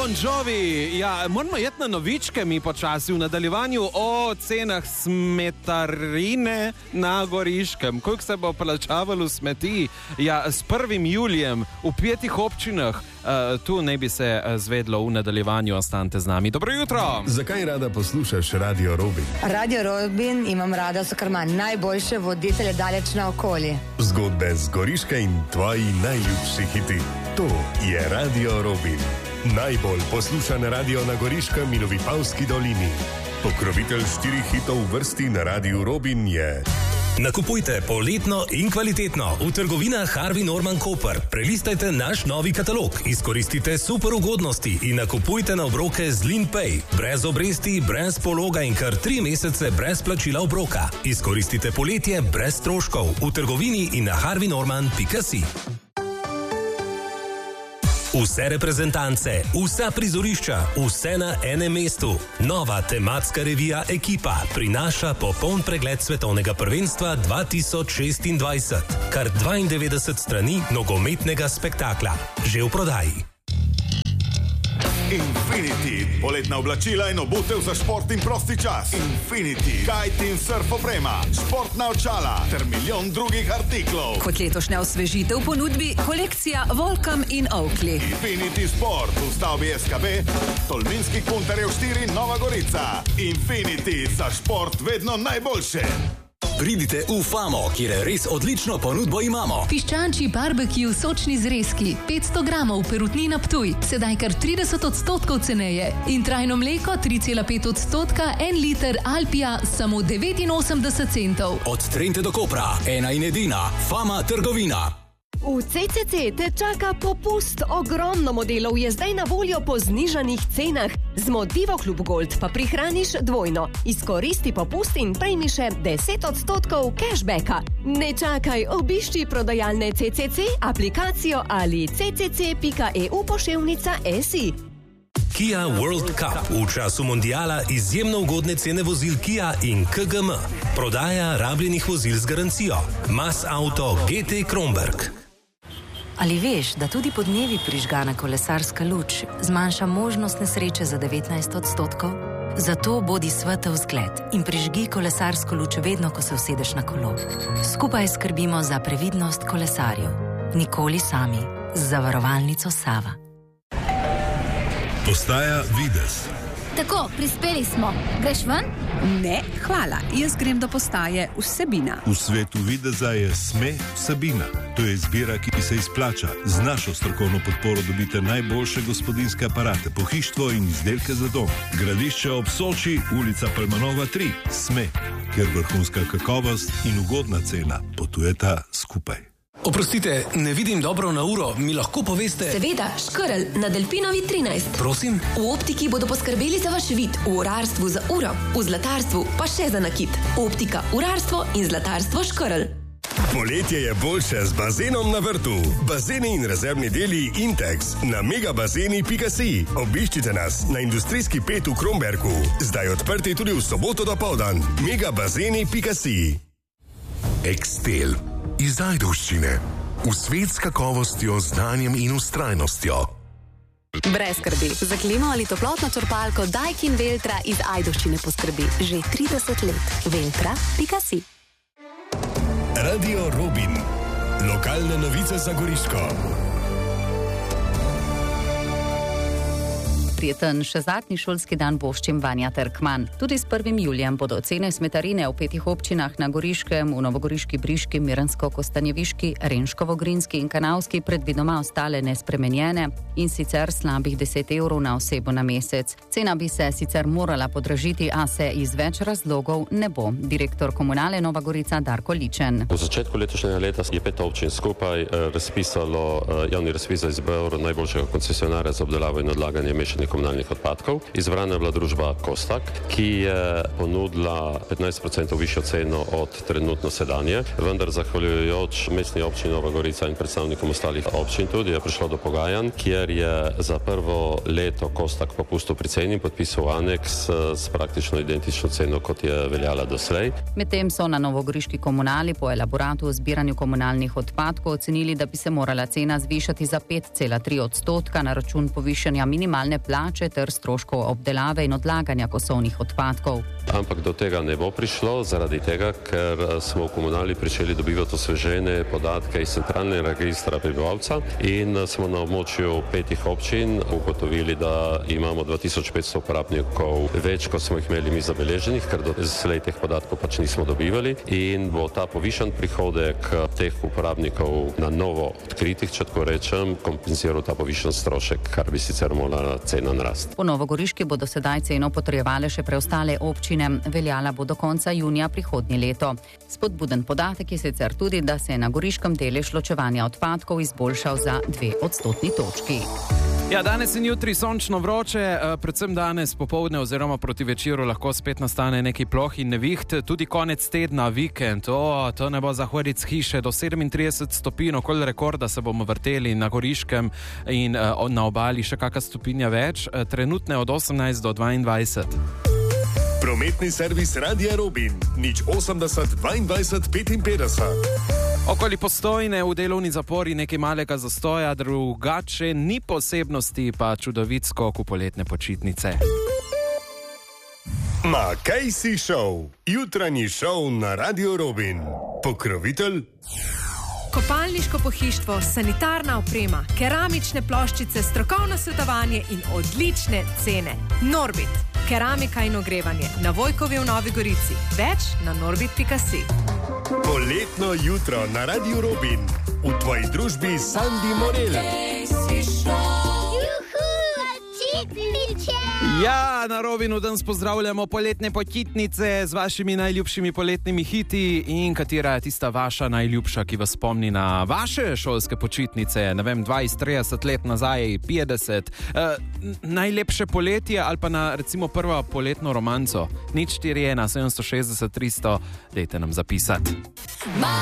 Bon Jovi, ja, moramo jeti na novičke mi počasi v nadaljevanju o cenah smetarine na Goriškem. Koliko se bo plačavalo smeti? Ja, s 1. julijem v 5 občinah, tu ne bi se zvedlo v nadaljevanju, ostanite z nami. Dobro jutro! Zakaj rada poslušaš Radio Robin? Radio Robin imam rada, so kar ima najboljše voditelje daleč na okolje. Zgodbe z Goriška in tvoji najljubši hiti. To je Radio Robin. Najbolj poslušan radio na Goriškem in v Vipavski dolini. Pokrovitelj 4 hitov v vrsti na Radiu Robin je... Nakupujte poletno in kvalitetno v trgovinah Harvey Norman Koper. Prelistajte naš novi katalog, izkoristite super ugodnosti in nakupujte na obroke z LeanPay. Brez obresti, brez pologa in kar 3 mesece brez plačila obroka. Izkoristite poletje brez stroškov v trgovini in na harveynorman.si. Vse reprezentance, vsa prizorišča, vse na enem mestu. Nova tematska revija Ekipa prinaša popoln pregled svetovnega prvenstva 2026. Kar 92 strani nogometnega spektakla. Že v prodaji. Infinity, poletna oblačila in obutev za šport in prosti čas. Infinity, kite in surf oprema, športna očala ter milijon drugih artiklov. Kot letošnja osvežitev ponudbi kolekcija Volcom in Oakley. Infinity Sport v stavbi SKB, Tolminski Kunterjev 4, Nova Gorica. Infinity, za šport vedno najboljše. Pridite v Famo, kjer res odlično ponudbo imamo. Piščančji barbecue sočni zrezki, 500 gramov perutnina Ptuj, sedaj kar 30% ceneje. In trajno mleko 3,5%, 1 liter Alpija, samo 89 centov. Od Trente do Kopra, ena in edina, Fama trgovina. V CCC te čaka popust. Ogromno modelov je zdaj na voljo po znižanih cenah. Z Modivo Klub Gold pa prihraniš dvojno. Izkoristi popust in prejmi še 10% cashbacka. Ne čakaj, obišči prodajalne CCC, aplikacijo ali ccc.eu/SI. Kia World Cup v času mondiala izjemno ugodne cene vozil Kia in KGM. Prodaja rabljenih vozil z garancijo. Mas Auto GT Kronberg. Ali veš, da tudi podnevi prižgana kolesarska luč zmanjša možnost nesreče za 19%? Zato bodi svetel zgled in prižgi kolesarsko luč vedno, ko se usedeš na kolo. Skupaj skrbimo za previdnost kolesarjev. Nikoli sami. Z zavarovalnico Sava. Postaja Videz. Tako, prispeli smo. Greš ven? Ne, hvala. Jaz grem do postaje Vsebina. V svetu videza je SME Vsebina. To je izbira, ki se izplača. Z našo strokovno podporo dobite najboljše gospodinjske aparate, pohištvo in izdelke za dom. Gradišče ob Soči, ulica Palmanova 3. SME, kjer vrhunska kakovost in ugodna cena potujeta skupaj. Oprostite, ne vidim dobro na uro, mi lahko poveste... Seveda, Škrl na Delpinovi 13. Prosim? V optiki bodo poskrbeli za vaš vid, v urarstvu za uro, v zlatarstvu pa še za nakit. Optika, urarstvo in zlatarstvo Škrl. Poletje je boljše z bazenom na vrtu. Bazeni in rezervni deli Intex na megabazeni.si. Obiščite nas na industrijski 5 v Kronbergu. Zdaj odprti tudi v soboto dopoldan. megabazeni.si. Extel. Iz Ajdovščine. V svet s kakovostjo, znanjem in vztrajnostjo. Brez skrbi. Za klimo ali toplotno črpalko Daikin Veltra iz Ajdovščine poskrbi že 30 let. Veltra.si. Radio Robin. Lokalne novice za Goriško. Prijeten še zadnji šolski dan voščim Vanja Trkman. Tudi s 1. julijem bodo cene smetarine v 5 občinah na Goriškem, v Novogoriški, Briški, Miransko-Kostanjeviški, Renškovo-Grinski in Kanavski predvidoma ostale nespremenjene in sicer slabih 10 evrov na osebo na mesec. Cena bi se sicer morala podražiti, a se iz več razlogov ne bo. Direktor Komunale Nova Gorica Darko Ličen. V začetku letošnjega leta je 5 občin skupaj razpisalo javni razpis za izbor najboljšega koncesionarja za obdelavo in odlaganje mešanih komunalnih odpadkov. Izbrana je bila družba Kostak, ki je ponudila 15% višjo ceno od trenutno sedanje, vendar zahvaljujoč mestni občini Nova Gorica in predstavnikom ostalih občin tudi je prišlo do pogajanj, kjer je za prvo leto Kostak popustil pri ceni in podpisal aneks s praktično identično ceno, kot je veljala doslej. Medtem so na novogoriški komunali po elaboratu o zbiranju komunalnih odpadkov ocenili, da bi se morala cena zvišati za 5,3% na račun povišanja minimalne plače plače ter stroškov obdelave in odlaganja kosovnih odpadkov. Ampak do tega ne bo prišlo, zaradi tega, ker smo v komunali pričeli dobivati osvežene podatke iz centralnega registra prebivalca in smo na območju 5 občin ugotovili, da imamo 2500 uporabnikov več, kot smo jih imeli mi zabeleženih, ker do slej teh podatkov pač nismo dobivali in bo ta povišan prihodek teh uporabnikov na novo odkritih, če tako rečem, kompenziral ta povišan strošek, kar bi sicer morala cena narasti. Po Novogoriški bodo sedaj ceno potrjevale še preostale občine. Veljala bo do konca junija prihodnje leto. Spodbuden podatek je sicer tudi, da se je na goriškem delež ločevanja odpadkov izboljšal za 2 odstotni točki. Ja, danes in jutri sončno vroče, predvsem danes popoldne oziroma proti večeru lahko spet nastane neki ploh in neviht, tudi konec tedna, vikend, to ne bo zahodic hiše do 37 stopinj, okoli rekorda se bomo vrteli na Goriškem in na obali še kakšna stopinja več, trenutne od 18 do 22. Prometni servis Radia Robin, 080 22 55. Okoli Postojne v delovni zapori nekaj malega zastoja, drugače ni posebnosti, pa čudovit skok v poletne počitnice. Makejsi Show, jutranji šov na Radio Robin. Pokrovitelj? Kopalniško pohištvo, sanitarna oprema, keramične ploščice, strokovno svetovanje in odlične cene. Norbit, keramika in ogrevanje, na Vojkovi v Novi Gorici. Več na norbit.si. Poletno jutro na Radio Robin. V tvoji družbi Sandi Morel. Ja, na Robinu danes pozdravljamo poletne počitnice z vašimi najljubšimi poletnimi hiti in katera je tista vaša najljubša, ki vas spomni na vaše šolske počitnice, ne vem, 20-30 let nazaj, 50, najlepše poletje ali pa na recimo prvo poletno romanco. 041 760 300, dajte nam zapisati.